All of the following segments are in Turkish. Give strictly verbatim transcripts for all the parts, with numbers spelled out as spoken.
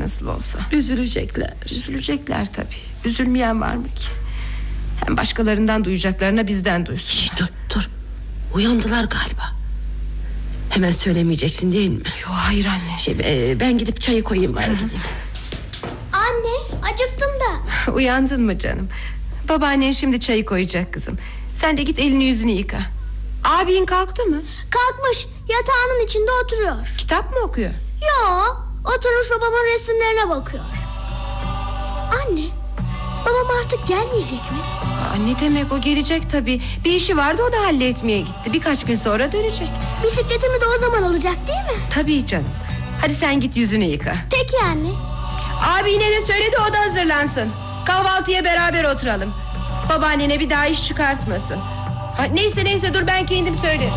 nasıl olsa. Üzülecekler. Üzülecekler tabii. Üzülmeyen var mı ki? Hem başkalarından duyacaklarına bizden duysun. Şişt, dur dur. Uyandılar galiba. Hemen söylemeyeceksin değil mi? Yok, hayır anne. Şey, e, ben gidip çayı koyayım bari. Gideyim. Anne, acıktım da. Uyandın mı canım? Babaannen şimdi çayı koyacak kızım. Sen de git elini yüzünü yıka. Abin kalktı mı? Kalkmış, yatağının içinde oturuyor. Kitap mı okuyor? Yo, oturmuş babamın resimlerine bakıyor. Anne, babam artık gelmeyecek mi? Aa, ne demek, o gelecek tabii. Bir işi vardı, o da halletmeye gitti. Birkaç gün sonra dönecek. Bisikletimi de o zaman alacak değil mi? Tabii canım. Hadi sen git yüzünü yıka. Peki anne. Abine de söyledi, o da hazırlansın. Kahvaltıya beraber oturalım. Babaannene bir daha iş çıkartmasın. Ha, neyse neyse dur, ben kendim söylerim.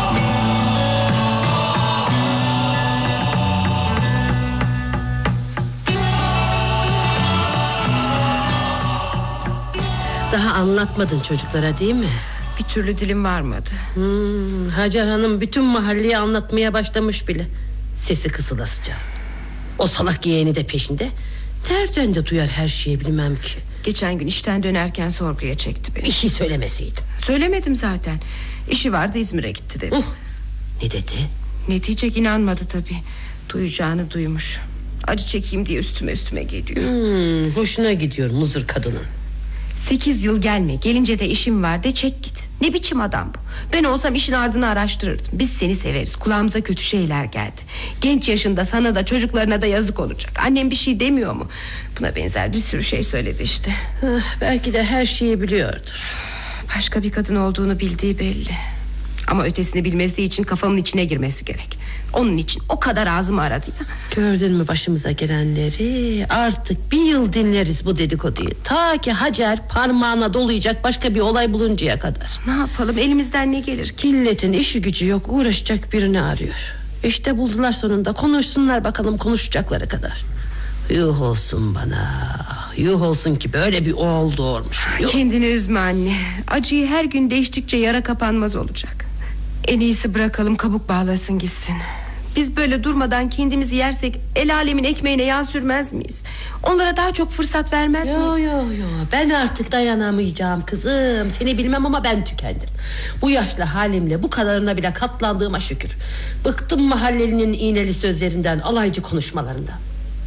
Daha anlatmadın çocuklara değil mi? Bir türlü dilim varmadı. hmm, Hacer Hanım bütün mahalleye anlatmaya başlamış bile. Sesi kısılasıca. O salak yeğeni de peşinde. Nereden de duyar her şeyi bilmem ki. Geçen gün işten dönerken sorguya çekti beni. Bir şey söylemeseydin. Söylemedim zaten. İşi vardı, İzmir'e gitti dedi. uh, Ne dedi? Ne diyecek, inanmadı tabii. Duyacağını duymuş. Acı çekeyim diye üstüme üstüme geliyor. hmm, Hoşuna gidiyor muzır kadının. Sekiz yıl gelme, gelince de işim var de çek git. Ne biçim adam bu? Ben olsam işin ardını araştırırdım. Biz seni severiz, kulağımıza kötü şeyler geldi. Genç yaşında sana da çocuklarına da yazık olacak. Annem bir şey demiyor mu? Buna benzer bir sürü şey söyledi işte. ah, Belki de her şeyi biliyordur. Başka bir kadın olduğunu bildiği belli. Ama ötesini bilmesi için kafamın içine girmesi gerek. Onun için o kadar ağzımı aradı ya. Gördün mü başımıza gelenleri? Artık bir yıl dinleriz bu dedikoduyu. Ta ki Hacer parmağına dolayacak başka bir olay buluncaya kadar. Ne yapalım, elimizden ne gelir ki? Milletin işi gücü yok, uğraşacak birini arıyor. İşte buldular sonunda. Konuşsunlar bakalım konuşacakları kadar. Yuh olsun bana. Yuh olsun ki böyle bir oğul doğurmuşum. Yuh. Kendini üzme anne. Acıyı her gün değiştikçe yara kapanmaz olacak. En iyisi bırakalım, kabuk bağlasın gitsin. Biz böyle durmadan kendimizi yersek el alemin ekmeğine yağ sürmez miyiz? Onlara daha çok fırsat vermez Yo miyiz? yo yo ben artık dayanamayacağım kızım. Seni bilmem ama ben tükendim. Bu yaşlı halimle bu kadarına bile katlandığıma şükür. Bıktım mahallelinin iğneli sözlerinden, alaycı konuşmalarından.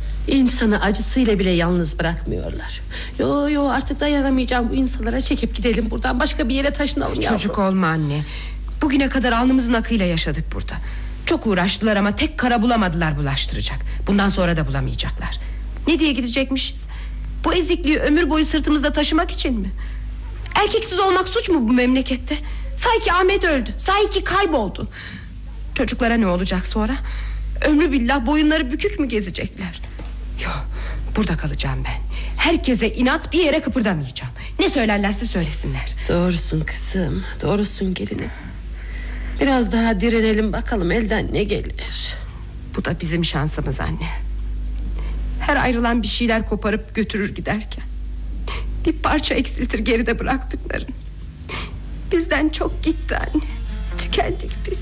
İnsanı acısıyla bile yalnız bırakmıyorlar. Yo yo artık dayanamayacağım bu insanlara, çekip gidelim buradan, başka bir yere taşınalım. Çocuk yavrum. olma anne. Bugüne kadar alnımızın akıyla yaşadık burada. Çok uğraştılar ama tek kara bulamadılar bulaştıracak. Bundan sonra da bulamayacaklar. Ne diye gidecekmişiz? Bu ezikliği ömür boyu sırtımızda taşımak için mi? Erkeksiz olmak suç mu bu memlekette? Say ki Ahmet öldü, say ki kayboldu. Çocuklara ne olacak sonra? Ömrü billah boyunları bükük mü gezecekler? Yok, burada kalacağım ben. Herkese inat, bir yere kıpırdamayacağım. Ne söylerlerse söylesinler. Doğrusun kızım, doğrusun gelinim. Biraz daha direnelim bakalım elden ne gelir. Bu da bizim şansımız anne. Her ayrılan bir şeyler koparıp götürür giderken bir parça eksiltir geride bıraktıkların. Bizden çok gitti anne. Tükendik biz.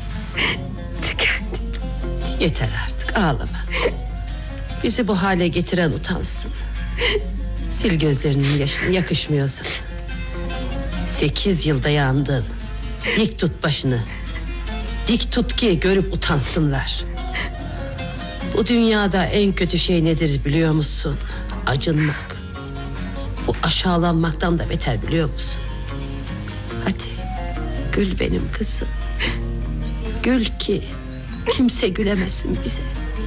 Tükendik. Yeter artık, ağlama. Bizi bu hale getiren utansın. Sil gözlerinin yaşını, yakışmıyor sana. Sekiz yılda yandın. Dik tut başını. Dik tut ki görüp utansınlar. Bu dünyada en kötü şey nedir biliyor musun? Acınmak. Bu aşağılanmaktan da beter biliyor musun? Hadi gül benim kızım. Gül ki kimse gülemesin bize.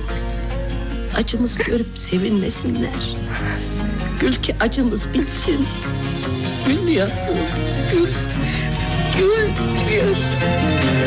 Acımızı görüp sevinmesinler. Gül ki acımız bitsin. Gül yavrum, gül. Gül, gül.